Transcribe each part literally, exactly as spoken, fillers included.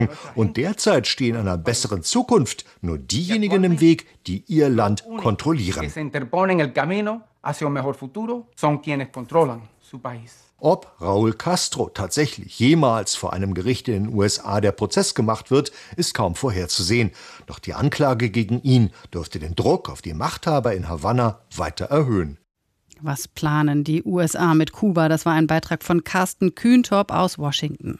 Und derzeit stehen einer besseren Zukunft nur diejenigen im Weg, die ihr Land kontrollieren. Ob Raúl Castro tatsächlich jemals vor einem Gericht in den U S A der Prozess gemacht wird, ist kaum vorherzusehen. Doch die Anklage gegen ihn dürfte den Druck auf die Machthaber in Havanna weiter erhöhen. Was planen die U S A mit Kuba? Das war ein Beitrag von Carsten Kühntop aus Washington.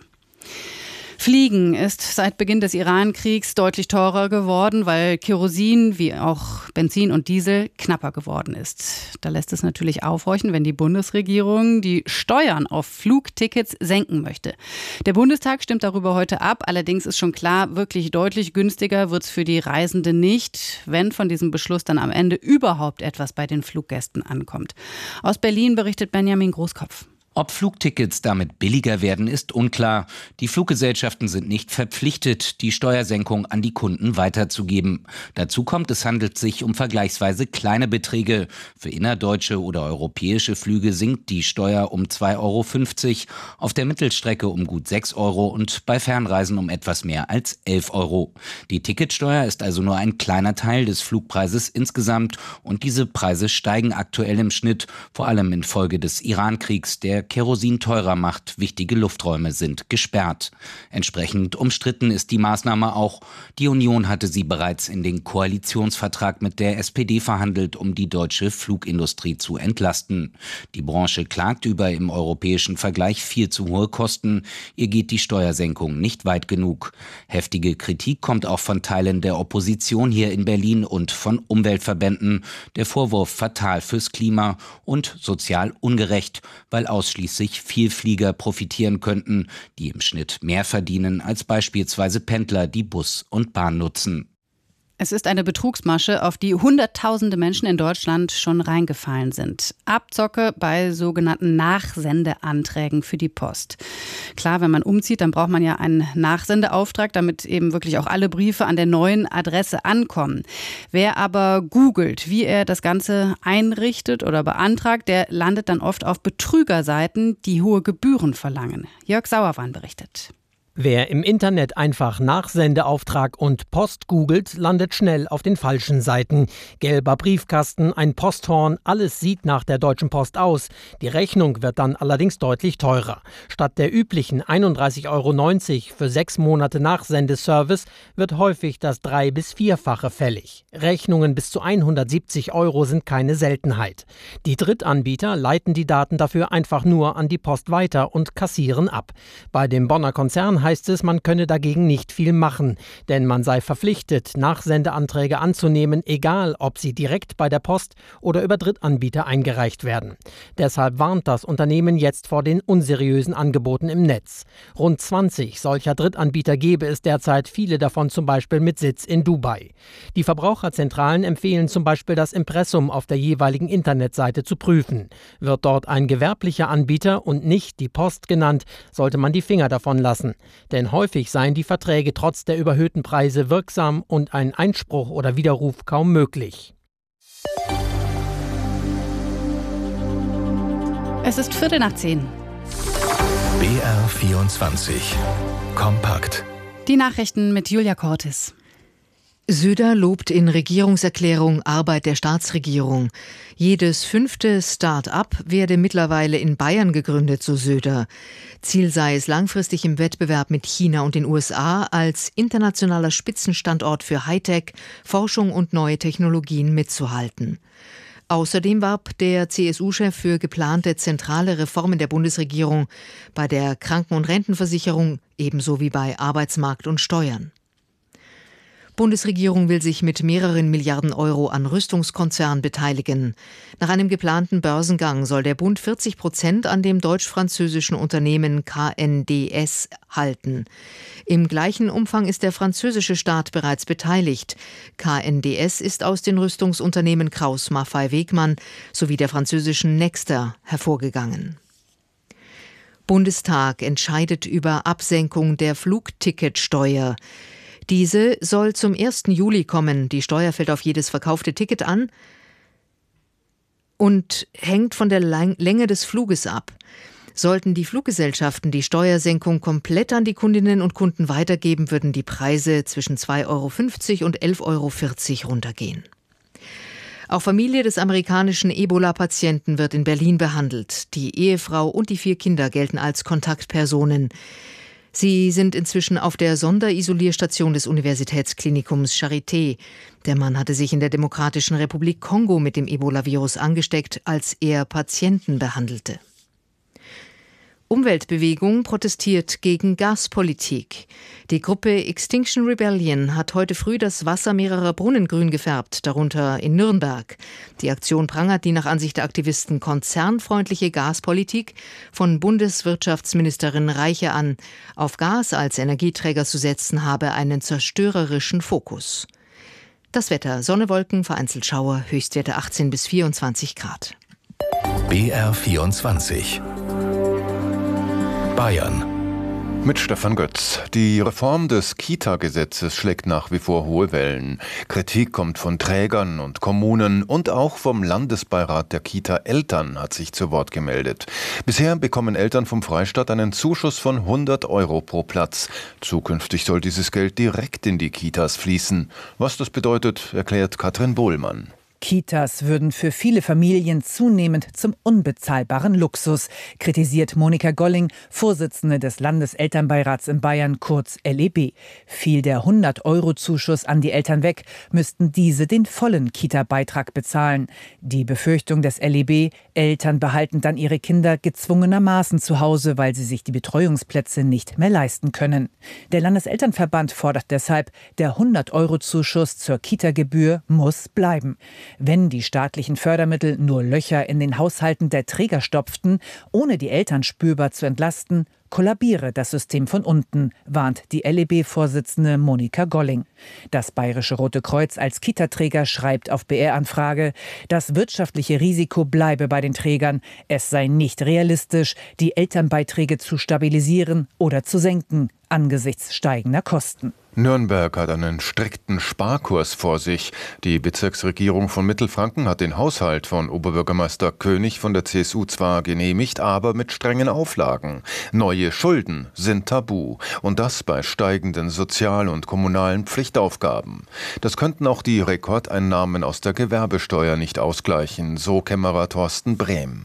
Fliegen ist seit Beginn des Iran-Kriegs deutlich teurer geworden, weil Kerosin wie auch Benzin und Diesel knapper geworden ist. Da lässt es natürlich aufhorchen, wenn die Bundesregierung die Steuern auf Flugtickets senken möchte. Der Bundestag stimmt darüber heute ab. Allerdings ist schon klar, wirklich deutlich günstiger wird es für die Reisenden nicht, wenn von diesem Beschluss dann am Ende überhaupt etwas bei den Fluggästen ankommt. Aus Berlin berichtet Benjamin Großkopf. Ob Flugtickets damit billiger werden, ist unklar. Die Fluggesellschaften sind nicht verpflichtet, die Steuersenkung an die Kunden weiterzugeben. Dazu kommt, es handelt sich um vergleichsweise kleine Beträge. Für innerdeutsche oder europäische Flüge sinkt die Steuer um zwei Euro fünfzig, auf der Mittelstrecke um gut sechs Euro und bei Fernreisen um etwas mehr als elf Euro. Die Ticketsteuer ist also nur ein kleiner Teil des Flugpreises insgesamt und diese Preise steigen aktuell im Schnitt, vor allem infolge des Iran-Kriegs, der Kerosin teurer macht. Wichtige Lufträume sind gesperrt. Entsprechend umstritten ist die Maßnahme auch. Die Union hatte sie bereits in den Koalitionsvertrag mit der S P D verhandelt, um die deutsche Flugindustrie zu entlasten. Die Branche klagt über im europäischen Vergleich viel zu hohe Kosten. Ihr geht die Steuersenkung nicht weit genug. Heftige Kritik kommt auch von Teilen der Opposition hier in Berlin und von Umweltverbänden. Der Vorwurf fatal fürs Klima und sozial ungerecht, weil ausschließlich Vielflieger profitieren könnten, die im Schnitt mehr verdienen als beispielsweise Pendler, die Bus und Bahn nutzen. Es ist eine Betrugsmasche, auf die Hunderttausende Menschen in Deutschland schon reingefallen sind. Abzocke bei sogenannten Nachsendeanträgen für die Post. Klar, wenn man umzieht, dann braucht man ja einen Nachsendeauftrag, damit eben wirklich auch alle Briefe an der neuen Adresse ankommen. Wer aber googelt, wie er das Ganze einrichtet oder beantragt, der landet dann oft auf Betrügerseiten, die hohe Gebühren verlangen. Jörg Sauerwein berichtet. Wer im Internet einfach Nachsendeauftrag und Post googelt, landet schnell auf den falschen Seiten. Gelber Briefkasten, ein Posthorn, alles sieht nach der Deutschen Post aus. Die Rechnung wird dann allerdings deutlich teurer. Statt der üblichen einunddreißig Euro neunzig für sechs Monate Nachsendeservice wird häufig das drei- bis vierfache fällig. Rechnungen bis zu hundertsiebzig Euro sind keine Seltenheit. Die Drittanbieter leiten die Daten dafür einfach nur an die Post weiter und kassieren ab. Bei dem Bonner Konzern heißt es, man könne dagegen nicht viel machen, denn man sei verpflichtet, Nachsendeanträge anzunehmen, egal ob sie direkt bei der Post oder über Drittanbieter eingereicht werden. Deshalb warnt das Unternehmen jetzt vor den unseriösen Angeboten im Netz. Rund zwanzig solcher Drittanbieter gäbe es derzeit, viele davon zum Beispiel mit Sitz in Dubai. Die Verbraucherzentralen empfehlen zum Beispiel, das Impressum auf der jeweiligen Internetseite zu prüfen. Wird dort ein gewerblicher Anbieter und nicht die Post genannt, sollte man die Finger davon lassen. Denn häufig seien die Verträge trotz der überhöhten Preise wirksam und ein Einspruch oder Widerruf kaum möglich. Es ist Viertel nach zehn. B R vierundzwanzig. Kompakt. Die Nachrichten mit Julia Cortis. Söder lobt in Regierungserklärung Arbeit der Staatsregierung. Jedes fünfte Start-up werde mittlerweile in Bayern gegründet, so Söder. Ziel sei es, langfristig im Wettbewerb mit China und den U S A als internationaler Spitzenstandort für Hightech, Forschung und neue Technologien mitzuhalten. Außerdem warb der C S U-Chef für geplante zentrale Reformen der Bundesregierung bei der Kranken- und Rentenversicherung ebenso wie bei Arbeitsmarkt und Steuern. Bundesregierung will sich mit mehreren Milliarden Euro an Rüstungskonzernen beteiligen. Nach einem geplanten Börsengang soll der Bund vierzig Prozent an dem deutsch-französischen Unternehmen K N D S halten. Im gleichen Umfang ist der französische Staat bereits beteiligt. K N D S ist aus den Rüstungsunternehmen Krauss Maffei Wegmann sowie der französischen Nexter hervorgegangen. Bundestag entscheidet über Absenkung der Flugticketsteuer. Diese soll zum ersten Juli kommen. Die Steuer fällt auf jedes verkaufte Ticket an und hängt von der Länge des Fluges ab. Sollten die Fluggesellschaften die Steuersenkung komplett an die Kundinnen und Kunden weitergeben, würden die Preise zwischen zwei Euro fünfzig und elf Euro vierzig runtergehen. Auch Familie des amerikanischen Ebola-Patienten wird in Berlin behandelt. Die Ehefrau und die vier Kinder gelten als Kontaktpersonen. Sie sind inzwischen auf der Sonderisolierstation des Universitätsklinikums Charité. Der Mann hatte sich in der Demokratischen Republik Kongo mit dem Ebola-Virus angesteckt, als er Patienten behandelte. Umweltbewegung protestiert gegen Gaspolitik. Die Gruppe Extinction Rebellion hat heute früh das Wasser mehrerer Brunnen grün gefärbt, darunter in Nürnberg. Die Aktion prangert die nach Ansicht der Aktivisten konzernfreundliche Gaspolitik von Bundeswirtschaftsministerin Reiche an. Auf Gas als Energieträger zu setzen, habe einen zerstörerischen Fokus. Das Wetter: Sonne, Wolken, vereinzelt Schauer, Höchstwerte achtzehn bis vierundzwanzig Grad. B R vierundzwanzig Bayern. Mit Stefan Götz. Die Reform des Kita-Gesetzes schlägt nach wie vor hohe Wellen. Kritik kommt von Trägern und Kommunen und auch vom Landesbeirat der Kita-Eltern hat sich zu Wort gemeldet. Bisher bekommen Eltern vom Freistaat einen Zuschuss von hundert Euro pro Platz. Zukünftig soll dieses Geld direkt in die Kitas fließen. Was das bedeutet, erklärt Katrin Bohlmann. Kitas würden für viele Familien zunehmend zum unbezahlbaren Luxus, kritisiert Monika Golling, Vorsitzende des Landeselternbeirats in Bayern, kurz L E B. Fiel der hundert-Euro-Zuschuss an die Eltern weg, müssten diese den vollen Kita-Beitrag bezahlen. Die Befürchtung des L E B, Eltern behalten dann ihre Kinder gezwungenermaßen zu Hause, weil sie sich die Betreuungsplätze nicht mehr leisten können. Der Landeselternverband fordert deshalb, der hundert-Euro-Zuschuss zur Kita-Gebühr muss bleiben. Wenn die staatlichen Fördermittel nur Löcher in den Haushalten der Träger stopften, ohne die Eltern spürbar zu entlasten, kollabiere das System von unten, warnt die L E B-Vorsitzende Monika Golling. Das Bayerische Rote Kreuz als Kita-Träger schreibt auf B R-Anfrage, das wirtschaftliche Risiko bleibe bei den Trägern. Es sei nicht realistisch, die Elternbeiträge zu stabilisieren oder zu senken, angesichts steigender Kosten. Nürnberg hat einen strikten Sparkurs vor sich. Die Bezirksregierung von Mittelfranken hat den Haushalt von Oberbürgermeister König von der C S U zwar genehmigt, aber mit strengen Auflagen. Neue Schulden sind tabu. Und das bei steigenden sozial- und kommunalen Pflichtaufgaben. Das könnten auch die Rekordeinnahmen aus der Gewerbesteuer nicht ausgleichen, so Kämmerer Thorsten Brehm.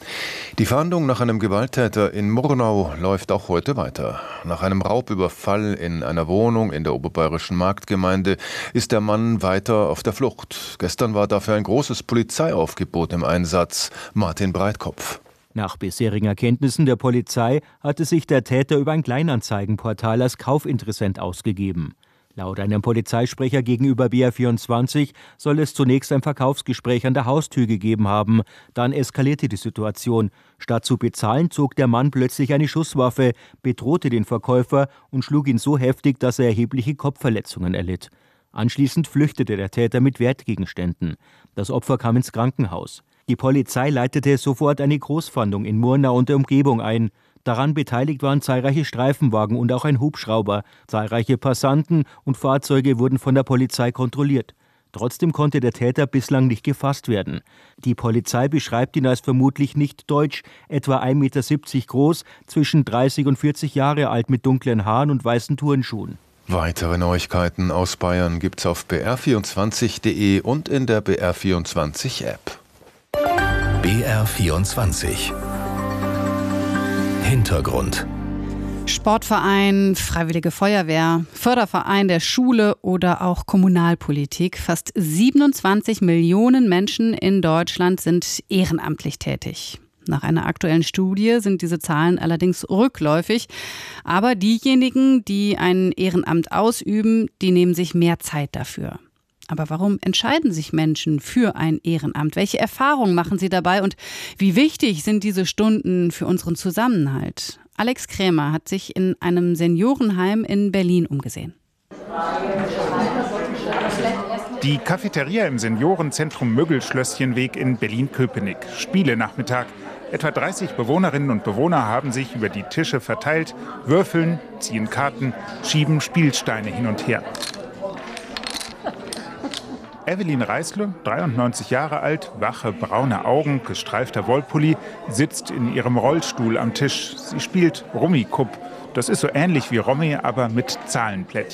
Die Fahndung nach einem Gewalttäter in Murnau läuft auch heute weiter. Nach einem Raubüberfall in einer Wohnung in der oberbayerischen Marktgemeinde ist der Mann weiter auf der Flucht. Gestern war dafür ein großes Polizeiaufgebot im Einsatz. Martin Breitkopf. Nach bisherigen Erkenntnissen der Polizei hatte sich der Täter über ein Kleinanzeigenportal als Kaufinteressent ausgegeben. Laut einem Polizeisprecher gegenüber B R vierundzwanzig soll es zunächst ein Verkaufsgespräch an der Haustür gegeben haben. Dann eskalierte die Situation. Statt zu bezahlen, zog der Mann plötzlich eine Schusswaffe, bedrohte den Verkäufer und schlug ihn so heftig, dass er erhebliche Kopfverletzungen erlitt. Anschließend flüchtete der Täter mit Wertgegenständen. Das Opfer kam ins Krankenhaus. Die Polizei leitete sofort eine Großfahndung in Murnau und der Umgebung ein. Daran beteiligt waren zahlreiche Streifenwagen und auch ein Hubschrauber. Zahlreiche Passanten und Fahrzeuge wurden von der Polizei kontrolliert. Trotzdem konnte der Täter bislang nicht gefasst werden. Die Polizei beschreibt ihn als vermutlich nicht deutsch, etwa ein Meter siebzig groß, zwischen dreißig und vierzig Jahre alt mit dunklen Haaren und weißen Turnschuhen. Weitere Neuigkeiten aus Bayern gibt's auf b r vierundzwanzig punkt d e und in der B R vierundzwanzig App. B R vierundzwanzig Hintergrund. Sportverein, Freiwillige Feuerwehr, Förderverein der Schule oder auch Kommunalpolitik. Fast siebenundzwanzig Millionen Menschen in Deutschland sind ehrenamtlich tätig. Nach einer aktuellen Studie sind diese Zahlen allerdings rückläufig. Aber diejenigen, die ein Ehrenamt ausüben, die nehmen sich mehr Zeit dafür. Aber warum entscheiden sich Menschen für ein Ehrenamt? Welche Erfahrungen machen sie dabei und wie wichtig sind diese Stunden für unseren Zusammenhalt? Alex Krämer hat sich in einem Seniorenheim in Berlin umgesehen. Die Cafeteria im Seniorenzentrum Möggelschlösschenweg in Berlin-Köpenick. Spielenachmittag. Etwa dreißig Bewohnerinnen und Bewohner haben sich über die Tische verteilt, würfeln, ziehen Karten, schieben Spielsteine hin und her. Evelyn Reißle, dreiundneunzig Jahre alt, wache braune Augen, gestreifter Wollpulli, sitzt in ihrem Rollstuhl am Tisch. Sie spielt Rummikub. Das ist so ähnlich wie Romy, aber mit Zahlenplättchen.